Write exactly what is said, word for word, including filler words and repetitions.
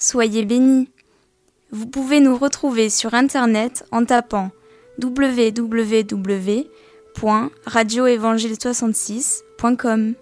Soyez bénis. Vous pouvez nous retrouver sur internet en tapant w w w point radio évangile soixante-six point com.